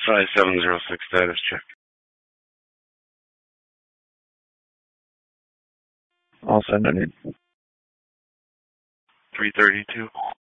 5706 status check. All send it in. 332.